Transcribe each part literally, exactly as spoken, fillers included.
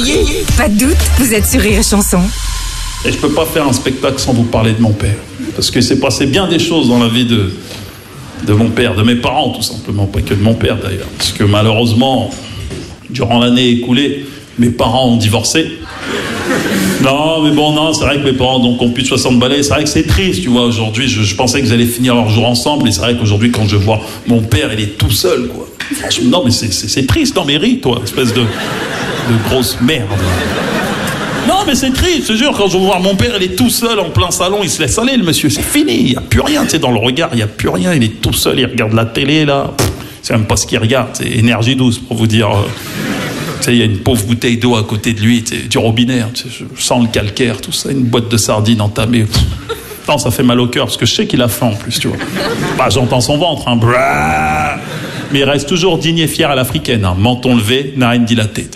réveillez. Pas de doute, vous êtes sur Rire et Chanson. Et je peux pas faire un spectacle sans vous parler de mon père. Parce qu'il s'est passé bien des choses dans la vie de, de mon père, de mes parents tout simplement, pas que de mon père d'ailleurs. Parce que malheureusement, durant l'année écoulée, mes parents ont divorcé. Non, mais bon, non, c'est vrai que mes parents donc, ont plus de soixante balais. C'est vrai que c'est triste, tu vois, aujourd'hui. Je, je pensais qu'ils allaient finir leur jour ensemble. Et c'est vrai qu'aujourd'hui, quand je vois mon père, il est tout seul, quoi. Je me dis, non, mais c'est, c'est, c'est triste, non, mais ris, toi, espèce de, de grosse merde. Non, mais c'est triste, je te jure, quand je vois mon père, il est tout seul en plein salon, il se laisse aller, le monsieur, c'est fini, il n'y a plus rien, tu sais, dans le regard, il n'y a plus rien, il est tout seul, il regarde la télé, là. Pff, c'est même pas ce qu'il regarde, c'est énergie douce, pour vous dire. Euh, tu sais, il y a une pauvre bouteille d'eau à côté de lui, tu sais, du robinet, tu sais, je sens le calcaire, tout ça, une boîte de sardines entamée. Pff, non, ça fait mal au cœur, parce que je sais qu'il a faim en plus, tu vois. Bah, j'entends son ventre, hein, brrr, mais il reste toujours digne et fier à l'africaine, hein, menton levé, narine dilatée.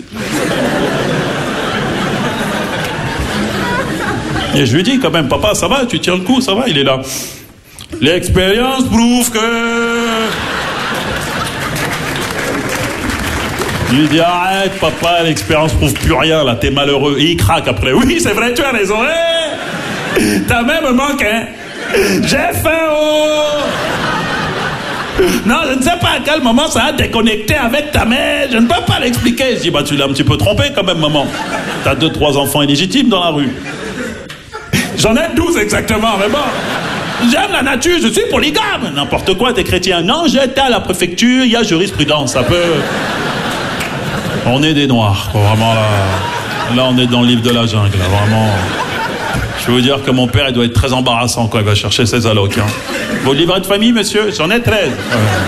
Et je lui dis quand même, papa, ça va, tu tiens le coup, ça va, il est là. L'expérience prouve que... Je lui dis, arrête, papa, l'expérience prouve plus rien, là, t'es malheureux. Et il craque après. Oui, c'est vrai, tu as raison. Hey, t'as même manqué, hein. J'ai faim, oh. Non, je ne sais pas à quel moment ça a déconnecté avec ta mère. Je ne peux pas l'expliquer. Je dis, bah, tu l'as un petit peu trompé quand même, maman. T'as deux, trois enfants illégitimes dans la rue. J'en ai douze exactement, mais bon. J'aime la nature, je suis polygame. N'importe quoi, t'es chrétien. Non, j'étais à la préfecture, il y a jurisprudence, ça peut... On est des noirs, quoi, vraiment là. Là, on est dans le livre de la jungle, là, vraiment. Je veux vous dire que mon père, il doit être très embarrassant quand il va chercher ses allocs. Hein. Vos livrets de famille, monsieur? J'en ai treize. Ouais.